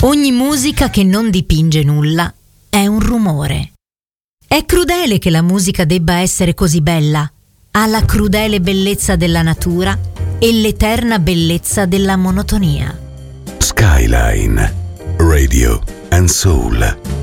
Ogni musica che non dipinge nulla è un rumore. È crudele che la musica debba essere così bella. Ha la crudele bellezza della natura e l'eterna bellezza della monotonia. Skyline Radio and Soul.